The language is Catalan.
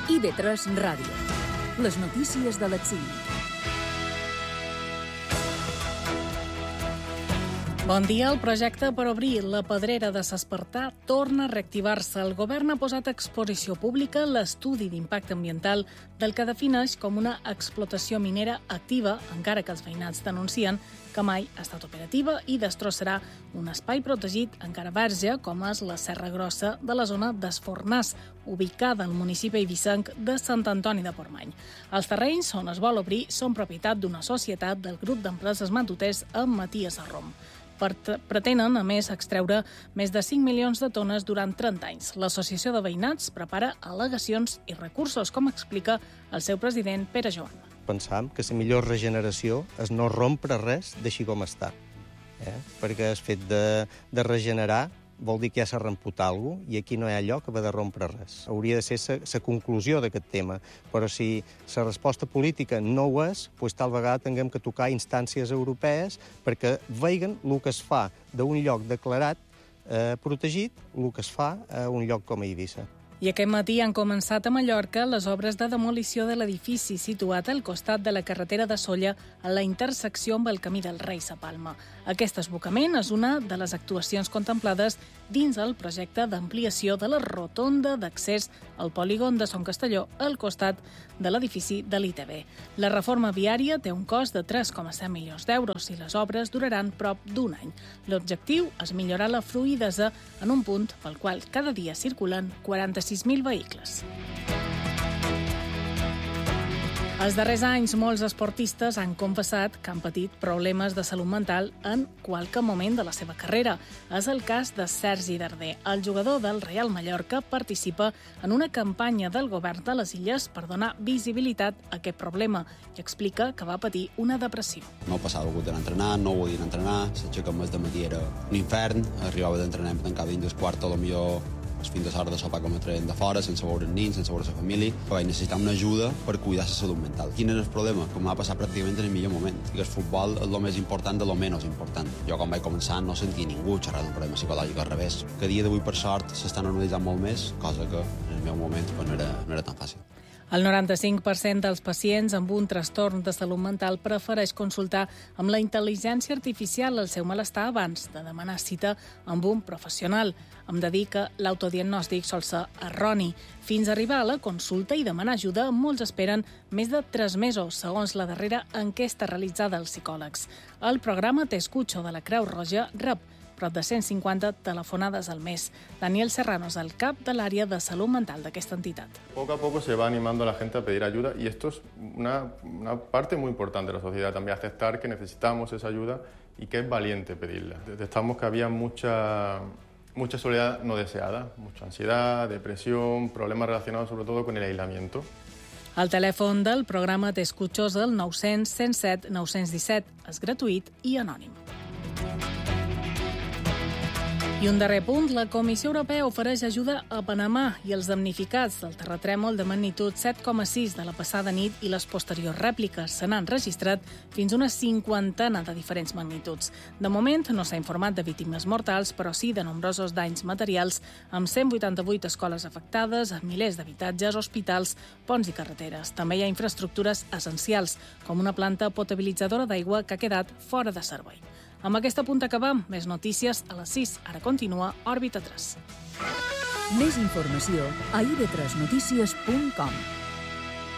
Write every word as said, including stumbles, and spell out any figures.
I V tres Ràdio. Les notícies de l'exili. Bon dia. El projecte per obrir la pedrera de s'Espartà torna a reactivar-se. El govern ha posat a exposició pública l'estudi d'impacte ambiental del que defineix com una explotació minera activa, encara que els veïnats denuncien que mai ha estat operativa i destrossarà un espai protegit encara verge, com és la Serra Grossa de la zona d'Esfornàs, ubicada al municipi eivissenc de Sant Antoni de Portmany. Els terrenys on es vol obrir són propietat d'una societat del grup d'empreses Matuters amb Matías Arrom. Pretenen, a més, extreure més de cinc milions de tones durant trenta anys. L'Associació de Veïnats prepara al·legacions i recursos, com explica el seu president, Pere Joan. Pensam que la millor regeneració és no rompre res d'així com està, eh? perquè el fet de, de regenerar vol dir que ja s'ha remput alguna cosa i aquí no hi ha lloc de rompre res. Hauria de ser la conclusió d'aquest tema, però si la resposta política no ho és, doncs tal vegada tinguem que tocar instàncies europees perquè vegin el que es fa d'un lloc declarat eh, protegit, el que es fa a un lloc com a Eivissa. I aquest matí han començat a Mallorca les obres de demolició de l'edifici situat al costat de la carretera de Sóller a la intersecció amb el camí del Reis a Palma. Aquest esbocament és una de les actuacions contemplades dins el projecte d'ampliació de la rotonda d'accés al polígon de Son Castelló al costat de l'edifici de l'I T B. La reforma viària té un cost de tres coma set milions d'euros i les obres duraran prop d'un any. L'objectiu és millorar la fluïdesa en un punt pel qual cada dia circulen quaranta-sis mil vehicles. Els darrers anys, molts esportistes han confessat que han patit problemes de salut mental en qualque moment de la seva carrera. És el cas de Sergi Darder. El jugador del Real Mallorca participa en una campanya del govern de les Illes per donar visibilitat a aquest problema i explica que va patir una depressió. No passava hagut d'anar a entrenar, no volia entrenar, s'aixeca més de matí era un infern, arribava d'entrenar per tancar dins del quart, a lo millor fins a l'hora de sopar com a traient de fora, sense veure els nins, sense veure la família, però vaig necessitar una ajuda per cuidar la salut mental. Quin era el problema? Que m'ha passat pràcticament en el millor moment. I que el futbol és el més important de lo menys important. Jo, quan vaig començar, no sentia ningú xerrar d'un problema psicològic, al revés. Que a dia d'avui, per sort, s'està normalitzant molt més, cosa que en el meu moment pues, no, era, no era tan fàcil. El noranta-cinc per cent dels pacients amb un trastorn de salut mental prefereix consultar amb la intel·ligència artificial el seu malestar abans de demanar cita amb un professional. Hem de dir que l'autodiagnòstic sol ser erroni. Fins a arribar a la consulta i demanar ajuda, molts esperen més de tres mesos, segons la darrera enquesta realitzada als psicòlegs. El programa T'Escucho de la Creu Roja rep prop de cent cinquanta telefonades al mes. Daniel Serrano és el cap de l'àrea de salut mental d'aquesta entitat. Poco a poco se va animando a la gente a pedir ayuda y esto es una, una parte muy importante de la sociedad, también aceptar que necesitamos esa ayuda y que es valiente pedirla. Detectamos que había mucha, mucha soledad no deseada, mucha ansiedad, depresión, problemas relacionados sobre todo con el aislamiento. El telèfon del programa T'Escucho és el nou cents, cent set, nou cents disset. És gratuït i anònim. I un darrer punt, la Comissió Europea ofereix ajuda a Panamà i els damnificats del terratrèmol de magnitud set coma sis de la passada nit i les posteriors rèpliques. Se n'han registrat fins una cinquantena de diferents magnituds. De moment no s'ha informat de víctimes mortals, però sí de nombrosos danys materials, amb cent vuitanta-vuit escoles afectades, milers d'habitatges, hospitals, ponts i carreteres. També hi ha infraestructures essencials, com una planta potabilitzadora d'aigua que ha quedat fora de servei. Amb aquesta punta acabam. Més notícies a les sis. Ara continua Òrbita tres. Més informació a i v tres notícies punt com.